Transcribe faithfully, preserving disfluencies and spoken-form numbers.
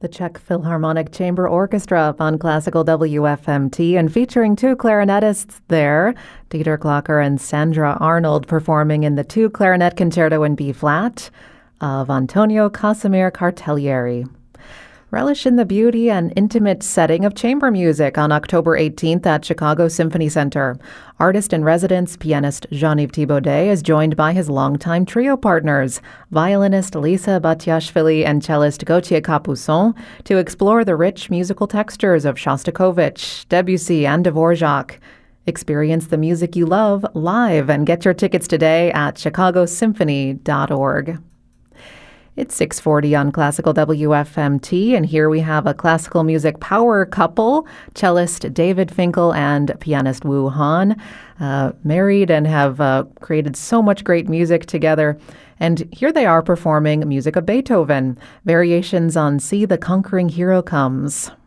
The Czech Philharmonic Chamber Orchestra on Classical W F M T, and featuring two clarinetists there, Dieter Glocker and Sandra Arnold, performing in the two clarinet concerto in B-flat of Antonio Casimir Cartellieri. Relish in the beauty and intimate setting of chamber music on October eighteenth at Chicago Symphony Center. Artist-in-residence pianist Jean-Yves Thibaudet is joined by his longtime trio partners, violinist Lisa Batiashvili and cellist Gauthier Capuçon, to explore the rich musical textures of Shostakovich, Debussy, and Dvorak. Experience the music you love live and get your tickets today at chicago symphony dot org. It's six forty on Classical W F M T, and here we have a classical music power couple, cellist David Finkel and pianist Wu Han, uh, married and have uh, created so much great music together. And here they are performing music of Beethoven, variations on See the Conquering Hero Comes.